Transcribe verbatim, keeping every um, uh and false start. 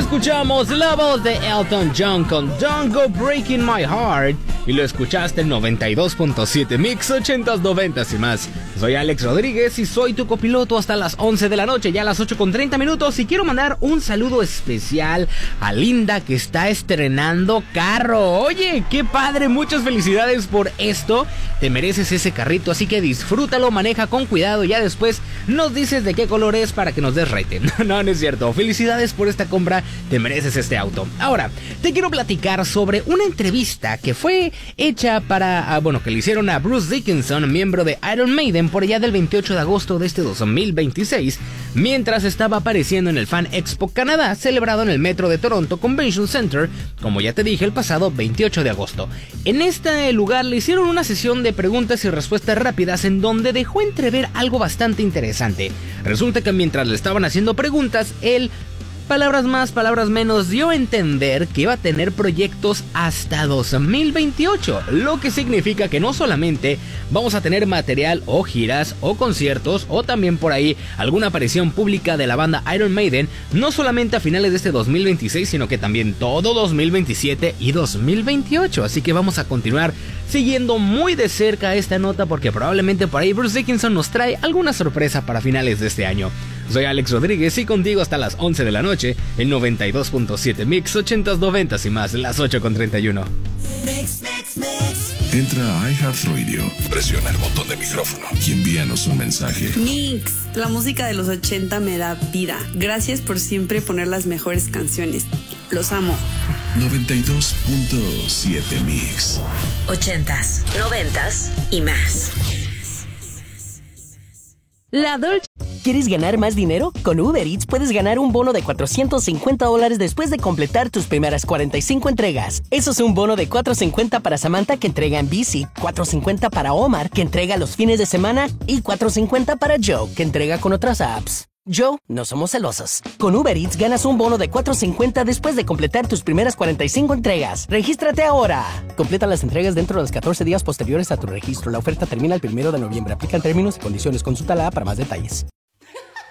Escuchamos la voz de Elton John con Don't Go Breaking My Heart y lo escuchaste en noventa y dos punto siete Mix ochentas, noventas y más. Soy Alex Rodríguez y soy tu copiloto hasta las once de la noche, ya a las ocho con treinta minutos, y quiero mandar un saludo especial a Linda, que está estrenando carro. Oye, qué padre, muchas felicidades por esto. Te mereces ese carrito, así que disfrútalo, maneja con cuidado, ya después nos dices de qué color es para que nos des rating. No, no es cierto. Felicidades por esta compra, te mereces este auto. Ahora, te quiero platicar sobre una entrevista que fue hecha para, bueno, que le hicieron a Bruce Dickinson, miembro de Iron Maiden, por allá del veintiocho de agosto de este dos mil veintiséis, mientras estaba apareciendo en el Fan Expo Canadá, celebrado en el Metro de Toronto Convention Center, como ya te dije, el pasado veintiocho de agosto. En este lugar le hicieron una sesión de preguntas y respuestas rápidas en donde dejó entrever algo bastante interesante. Resulta que mientras le estaban haciendo preguntas, él, palabras más, palabras menos, dio a entender que iba a tener proyectos hasta dos mil veintiocho, lo que significa que no solamente vamos a tener material o giras o conciertos o también por ahí alguna aparición pública de la banda Iron Maiden, no solamente a finales de este dos mil veintiséis, sino que también todo dos mil veintisiete y dos mil veintiocho, así que vamos a continuar siguiendo muy de cerca esta nota porque probablemente por ahí Bruce Dickinson nos trae alguna sorpresa para finales de este año. Soy Alex Rodríguez y contigo hasta las once de la noche en noventa y dos punto siete Mix ochentas, noventas y más, las ocho con treinta y uno. Mix, mix, mix. Entra a iHeartRadio, presiona el botón de micrófono y envíanos un mensaje. Mix, la música de los ochenta me da vida. Gracias por siempre poner las mejores canciones. Los amo. noventa y dos punto siete Mix. Ochentas, noventas y más. La Dolce. ¿Quieres ganar más dinero? Con Uber Eats puedes ganar un bono de cuatrocientos cincuenta dólares después de completar tus primeras cuarenta y cinco entregas. Eso es un bono de cuatrocientos cincuenta para Samantha, que entrega en bici, cuatrocientos cincuenta para Omar, que entrega los fines de semana, y cuatrocientos cincuenta para Joe, que entrega con otras apps. Joe, no somos celosos. Con Uber Eats ganas un bono de cuatrocientos cincuenta después de completar tus primeras cuarenta y cinco entregas. ¡Regístrate ahora! Completa las entregas dentro de los catorce días posteriores a tu registro. La oferta termina el primero de noviembre. Aplican términos y condiciones. Consulta la app para más detalles.